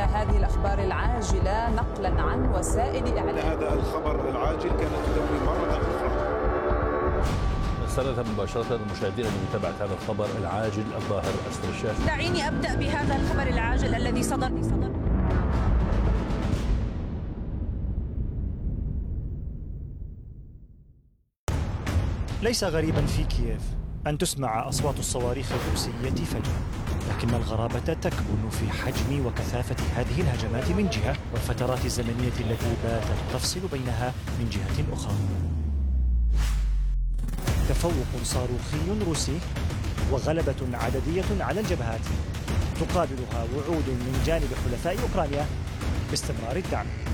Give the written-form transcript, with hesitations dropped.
هذه الأخبار العاجلة نقلا عن وسائل إعلام. هذا الخبر العاجل كانت تدور مرة أخرى. رسالة مباشرة للمشاهدين لمتابعة هذا الخبر العاجل الظاهر أسفل الشاشة. دعيني أبدأ بهذا الخبر العاجل الذي صدر. ليس غريبا في كييف أن تسمع أصوات الصواريخ الروسية فجأة، لكن الغرابة تكمن في حجم وكثافة هذه الهجمات من جهة، والفترات الزمنية التي باتت تفصل بينها من جهة أخرى. تفوق صاروخي روسي وغلبة عددية على الجبهات تقابلها وعود من جانب حلفاء أوكرانيا باستمرار الدعم.